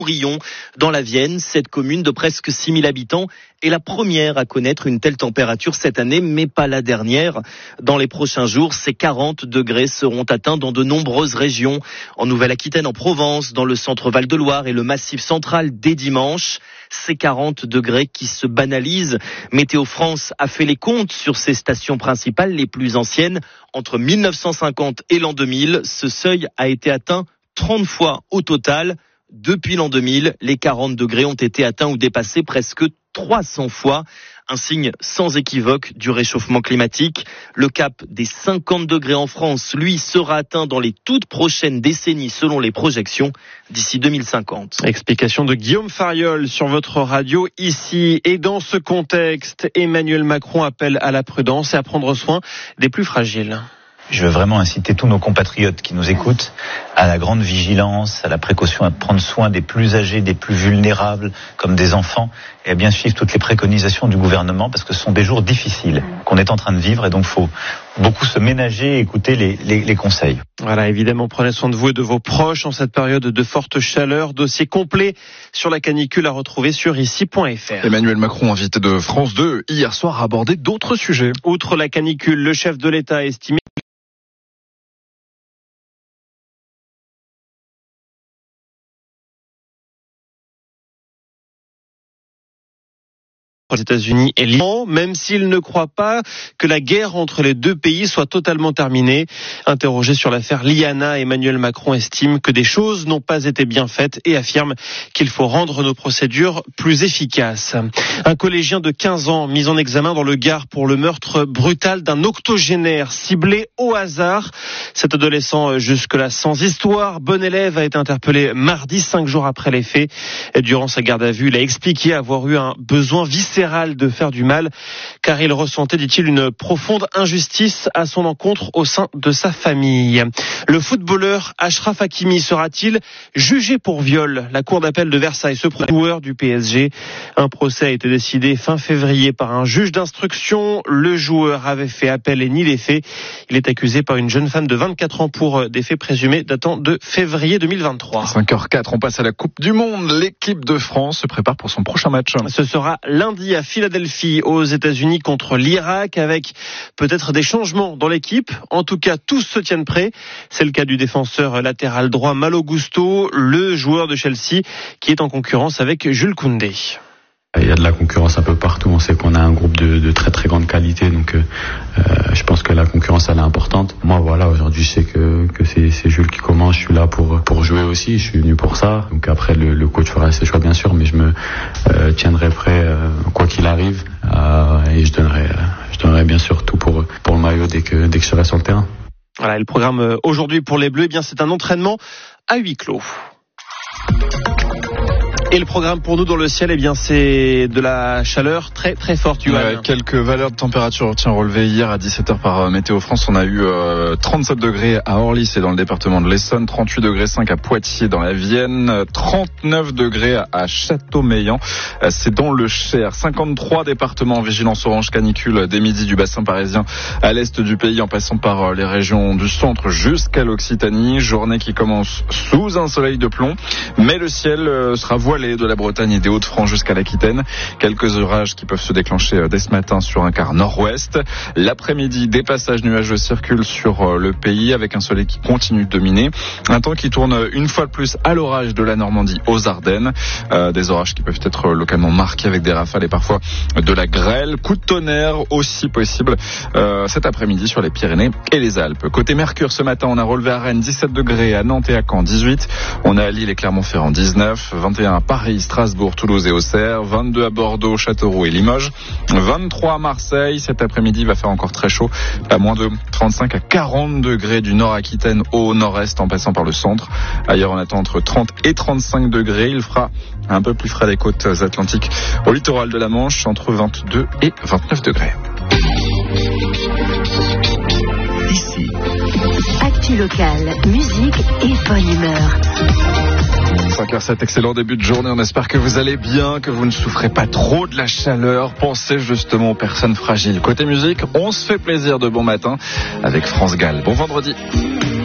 Rion, dans la Vienne. Cette commune de presque 6000 habitants est la première à connaître une telle température cette année, mais pas la dernière. Dans les prochains jours, ces 40 degrés seront atteints dans de nombreuses régions. En Nouvelle-Aquitaine, en Provence, dans le centre Val-de-Loire et le Massif central dès dimanche. Ces 40 degrés qui se banalisent. Météo France a fait les comptes sur ces stations principales les plus anciennes. Entre 1950 et l'an 2000, ce seuil a été atteint 30 fois au total. Depuis l'an 2000, les 40 degrés ont été atteints ou dépassés presque 300 fois. Un signe sans équivoque du réchauffement climatique. Le cap des 50 degrés en France, lui, sera atteint dans les toutes prochaines décennies selon les projections d'ici 2050. Explication de Guillaume Fariol sur votre radio ici. Et dans ce contexte, Emmanuel Macron appelle à la prudence et à prendre soin des plus fragiles. Je veux vraiment inciter tous nos compatriotes qui nous écoutent à la grande vigilance, à la précaution, à prendre soin des plus âgés, des plus vulnérables, comme des enfants, et à bien suivre toutes les préconisations du gouvernement, parce que ce sont des jours difficiles qu'on est en train de vivre, et donc il faut beaucoup se ménager et écouter les conseils. Voilà, évidemment, prenez soin de vous et de vos proches en cette période de forte chaleur. Dossier complet sur la canicule à retrouver sur ici.fr. Emmanuel Macron, invité de France 2, hier soir, a abordé d'autres sujets. Outre la canicule, le chef de l'État a estimé aux États-Unis et l'Iran, même s'il ne croit pas que la guerre entre les deux pays soit totalement terminée. Interrogé sur l'affaire Liana, Emmanuel Macron estime que des choses n'ont pas été bien faites et affirme qu'il faut rendre nos procédures plus efficaces. Un collégien de 15 ans mis en examen dans le Gard pour le meurtre brutal d'un octogénaire ciblé au hasard. Cet adolescent, jusque-là sans histoire, bon élève, a été interpellé mardi, 5 jours après les faits. Et durant sa garde à vue, il a expliqué avoir eu un besoin viscéral de faire du mal, car il ressentait, dit-il, une profonde injustice à son encontre au sein de sa famille. Le footballeur Achraf Hakimi sera-t-il jugé pour viol? La cour d'appel de Versailles, ce joueur du PSG. Un procès a été décidé fin février par un juge d'instruction. Le joueur avait fait appel et nie les faits. Il est accusé par une jeune femme de 24 ans pour des faits présumés datant de février 2023. 5h04, on passe à la Coupe du Monde. L'équipe de France se prépare pour son prochain match. Ce sera lundi à Philadelphie, aux États-Unis, contre l'Irak, avec peut-être des changements dans l'équipe. En tout cas, tous se tiennent prêts. C'est le cas du défenseur latéral droit Malo Gusto, le joueur de Chelsea, qui est en concurrence avec Jules Koundé. Il y a de la concurrence un peu partout. On sait qu'on a un groupe de très très grande qualité, donc je pense que la concurrence elle est importante. Moi voilà, aujourd'hui je sais que c'est Jules qui commence. Je suis là pour jouer aussi. Je suis venu pour ça. Donc après le coach fera ses choix bien sûr, mais je me tiendrai prêt quoi qu'il arrive et je donnerai bien sûr tout pour le maillot dès que je serai sur le terrain. Voilà, le programme aujourd'hui pour les Bleus, eh bien c'est un entraînement à huis clos. Et le programme pour nous dans le ciel, eh bien, c'est de la chaleur très très forte. Ouais, quelques valeurs de température relevées hier à 17h par Météo France. On a eu 37 degrés à Orly, c'est dans le département de l'Essonne, 38 degrés 5 à Poitiers dans la Vienne, 39 degrés à Châteaumeillan, c'est dans le Cher. 53 départements en vigilance orange canicule dès midi du bassin parisien à l'est du pays en passant par les régions du centre jusqu'à l'Occitanie. Journée qui commence sous un soleil de plomb, mais le ciel sera voilé de la Bretagne et des Hauts-de-France jusqu'à l'Aquitaine. Quelques orages qui peuvent se déclencher dès ce matin sur un quart nord-ouest. L'après-midi, des passages nuageux circulent sur le pays avec un soleil qui continue de dominer. Un temps qui tourne une fois de plus à l'orage de la Normandie aux Ardennes. Des orages qui peuvent être localement marqués avec des rafales et parfois de la grêle. Coup de tonnerre aussi possible cet après-midi sur les Pyrénées et les Alpes. Côté Mercure, ce matin, on a relevé à Rennes 17 degrés, à Nantes et à Caen 18. On a à Lille et Clermont-Ferrand 19, 21 à Paris, Strasbourg, Toulouse et Auxerre, 22 à Bordeaux, Châteauroux et Limoges, 23 à Marseille. Cet après-midi, il va faire encore très chaud, à moins de 35 à 40 degrés du nord-Aquitaine au nord-est en passant par le centre. Ailleurs, on attend entre 30 et 35 degrés. Il fera un peu plus frais des côtes atlantiques au littoral de la Manche, entre 22 et 29 degrés. Ici. Actu locale, musique et bonne humeur. 5h07, excellent début de journée. On espère que vous allez bien, que vous ne souffrez pas trop de la chaleur. Pensez justement aux personnes fragiles. Côté musique, on se fait plaisir de bon matin avec France Gall. Bon vendredi.